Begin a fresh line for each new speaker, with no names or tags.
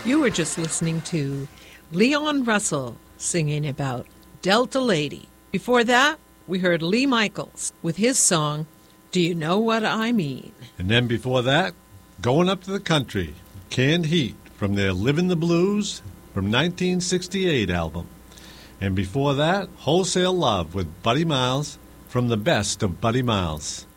You were just listening to Leon Russell singing about Delta Lady. Before that, we heard Lee Michaels with his song, Do You Know What I Mean?
And then before that, Going Up to the Country, Canned Heat from their Livin' the Blues from 1968 album. And before that, Wholesale Love with Buddy Miles from the best of Buddy Miles.